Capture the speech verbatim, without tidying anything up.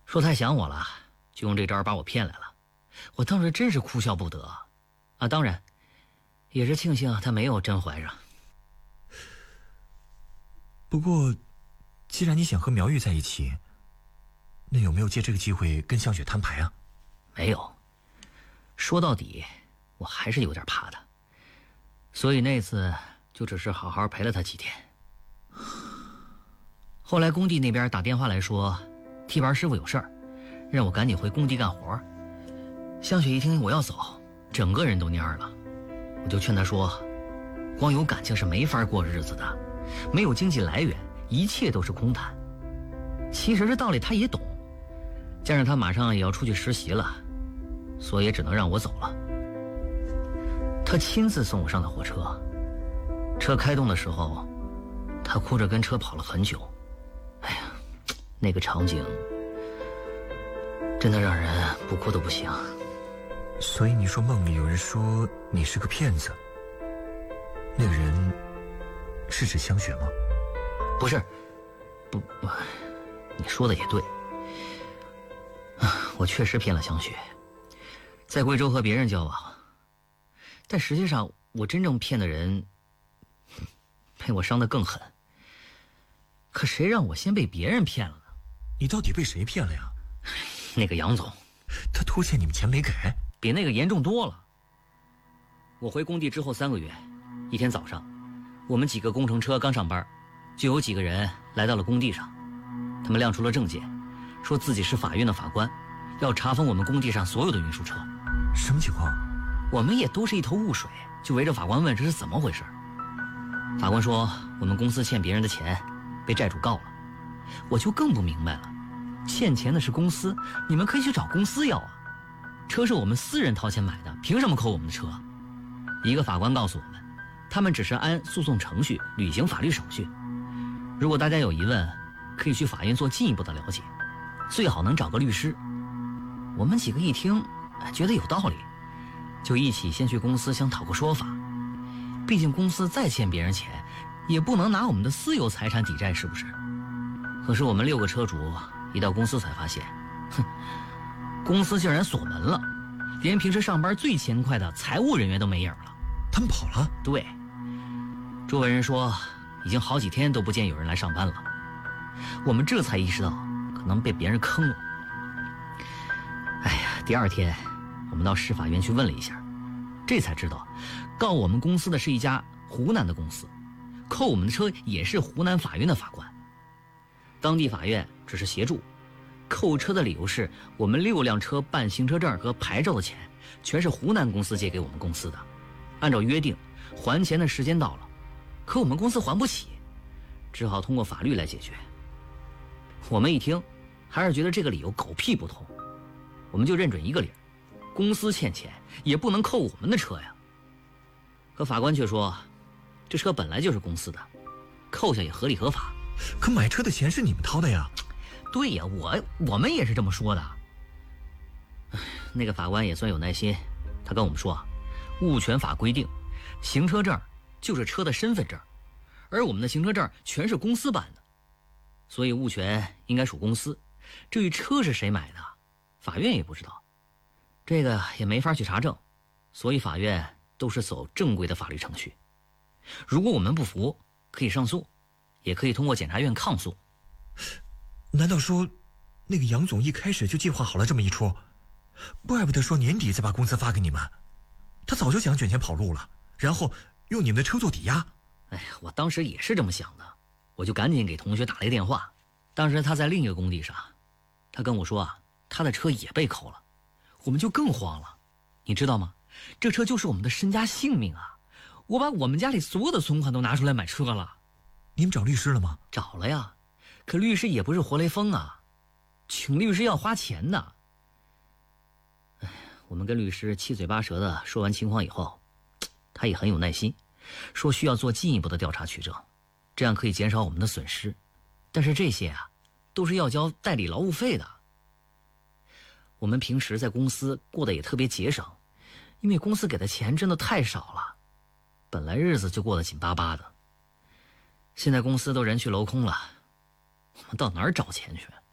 说太想我了，就用这招把我骗来了。我当时真是哭笑不得啊！当然，也是庆幸他没有真怀上。 不过，既然你想和苗玉在一起，那有没有借这个机会跟香雪摊牌啊？ 没有。说到底，我还是有点怕他，所以那次就只是好好陪了他几天。后来工地那边打电话来说，替班师傅有事儿，让我赶紧回工地干活。香雪一听我要走，整个人都蔫了。我就劝她说，光有感情是没法过日子的，没有经济来源，一切都是空谈。其实这道理她也懂，加上她马上也要出去实习了，所以也只能让我走了。她亲自送我上的火车，车开动的时候，她哭着跟车跑了很久。哎呀，那个场景真的让人不哭都不行。 所以你说梦里有人说你是个骗子，那个人是指香雪吗？ 不是，不，不，你说的也对，我确实骗了香雪，在贵州和别人交往，但实际上我真正骗的人被我伤得更狠。可谁让我先被别人骗了呢？ 你到底被谁骗了呀？ 那个杨总， 他拖欠你们钱没给， 比那个严重多了。我回工地之后三个月，一天早上，我们几个工程车刚上班，就有几个人来到了工地上。他们亮出了证件，说自己是法院的法官，要查封我们工地上所有的运输车。 什么情况？ 我们也都是一头雾水，就围着法官问这是怎么回事。法官说我们公司欠别人的钱，被债主告了。我就更不明白了，欠钱的是公司，你们可以去找公司要啊。车是我们私人掏钱买的，凭什么扣我们的车？一个法官告诉我们，他们只是按诉讼程序履行法律手续。如果大家有疑问，可以去法院做进一步的了解，最好能找个律师。我们几个一听，觉得有道理，就一起先去公司想讨个说法。毕竟公司再欠别人钱，也不能拿我们的私有财产抵债，是不是？可是我们六个车主一到公司才发现，哼，公司竟然锁门了，连平时上班最勤快的财务人员都没影了。 他们跑了？ 对，周围人说已经好几天都不见有人来上班了。我们这才意识到可能被别人坑了。哎呀，第二天我们到市法院去问了一下，这才知道告我们公司的是一家湖南的公司，扣我们的车也是湖南法院的法官。当地法院只是协助，扣车的理由是我们六辆车办行车证和牌照的钱全是湖南公司借给我们公司的，按照约定还钱的时间到了，可我们公司还不起，只好通过法律来解决。我们一听还是觉得这个理由狗屁不通，我们就认准一个理，公司欠钱也不能扣我们的车呀。可法官却说这车本来就是公司的，扣下也合理合法。 可买车的钱是你们掏的呀。 对呀，我我们也是这么说的。那个法官也算有耐心，他跟我们说，物权法规定行车证就是车的身份证，而我们的行车证全是公司办的，所以物权应该属公司。至于车是谁买的，法院也不知道，这个也没法去查证，所以法院都是走正规的法律程序。如果我们不服，可以上诉，也可以通过检察院抗诉。 难道说那个杨总一开始就计划好了这么一出？怪不得说年底再把工资发给你们，他早就想卷钱跑路了，然后用你们的车做抵押。 哎呀，我当时也是这么想的，我就赶紧给同学打了一个电话。当时他在另一个工地上，他跟我说啊，他的车也被扣了。我们就更慌了，你知道吗？这车就是我们的身家性命啊！我把我们家里所有的存款都拿出来买车了。 你们找律师了吗？ 找了呀，可律师也不是活雷锋啊，请律师要花钱的。哎，我们跟律师七嘴八舌的说完情况以后，他也很有耐心，说需要做进一步的调查取证，这样可以减少我们的损失。但是这些啊，都是要交代理劳务费的。我们平时在公司过得也特别节省，因为公司给的钱真的太少了，本来日子就过得紧巴巴的。现在公司都人去楼空了，我们到哪儿找钱去？